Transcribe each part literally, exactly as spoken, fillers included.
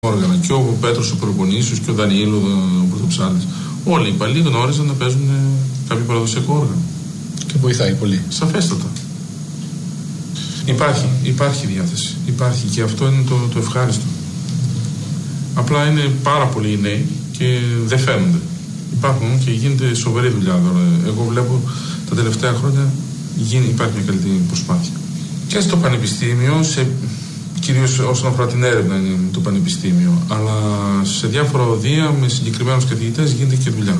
όργανα. Και ο Πέτρος ο Προπονήσιος και ο Δανιήλ ο πρωτοψάλτης. Όλοι οι παλιοί γνώριζαν να παίζουν κάποιο παραδοσιακό όργανο. Και βοηθάει πολύ. Σαφέστατα. Υπάρχει, υπάρχει διάθεση. Υπάρχει και αυτό είναι το, το ευχάριστο. Απλά είναι πάρα πολλοί νέοι και δεν φαίνονται. Υπάρχουν και γίνεται σοβαρή δουλειά εδώ. Εγώ βλέπω τα τελευταία χρόνια γίνει, υπάρχει μια καλύτερη προσπάθεια. Και στο πανεπιστήμιο, σε, κυρίως όσον αφορά την έρευνα είναι το πανεπιστήμιο, αλλά σε διάφορα οδεία με συγκεκριμένους καθηγητές γίνεται και δουλειά.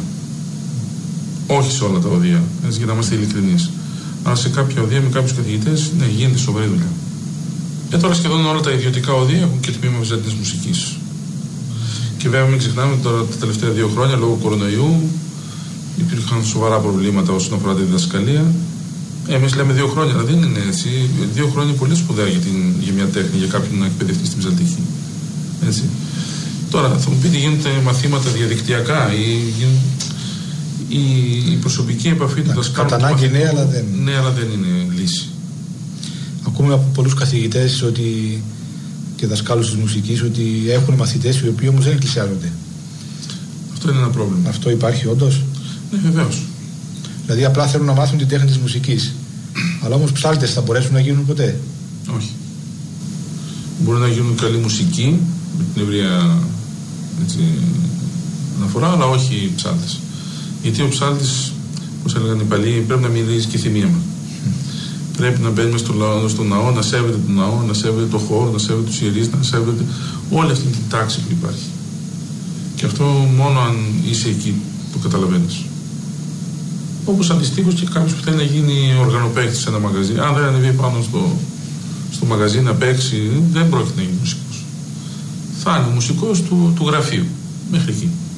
Όχι σε όλα τα οδεία, έτσι, για να είμαστε ειλικρινείς. Αλλά σε κάποια οδεία με κάποιους καθηγητές, ναι, γίνεται σοβαρή δουλειά. Και τώρα σχεδόν όλα τα ιδιωτικά οδεία έχουν και τμήμα βυζαντινής μουσικής. Και βέβαια μην ξεχνάμε ότι τώρα τα τελευταία δύο χρόνια λόγω κορονοϊού υπήρχαν σοβαρά προβλήματα όσον αφορά τη διδασκαλία. Εμείς λέμε δύο χρόνια, αλλά δεν είναι έτσι. Δύο χρόνια είναι πολύ σπουδαία για, την, για μια τέχνη, για κάποιον να εκπαιδευτεί στην Βυζαντική. Έτσι. Τώρα θα μου πείτε γίνονται μαθήματα διαδικτυακά ή η, η προσωπική επαφή του δασκάλου. Κατά ανάγκη ναι, αλλά δεν... ναι, αλλά δεν είναι λύση. Ακούμε από πολλούς καθηγητές ότι, και δασκάλους της μουσικής ότι έχουν μαθητές οι οποίοι όμως δεν εκκλησιάζονται. Αυτό είναι ένα πρόβλημα. Αυτό υπάρχει όντως? Ναι, βεβαίως. Δηλαδή απλά θέλουν να μάθουν την τέχνη της μουσικής. Αλλά όμως ψάλτες θα μπορέσουν να γίνουν ποτέ? Όχι. Μπορεί να γίνουν καλή μουσική με την ευρεία έτσι, αναφορά, αλλά όχι ψάλτες. Γιατί ο ψάλτης, όπως έλεγαν οι παλιοί, πρέπει να μιλήσει και θυμίαμα. Mm. Πρέπει να μπαίνει στο, στο ναό, να σέβεται τον ναό, να σέβεται το χώρο, να σέβεται τους ιερείς, να σέβεται όλη αυτή την τάξη που υπάρχει. Και αυτό μόνο αν είσαι εκεί το καταλαβαίνεις. Όπως αντιστοίχως και κάποιος που θέλει να γίνει οργανοπαίκτης σε ένα μαγαζί. Αν δεν ανεβεί πάνω στο, στο μαγαζί να παίξει, δεν πρόκειται να γίνει μουσικός. Θα είναι μουσικός του, του γραφείου. Μέχρι εκεί.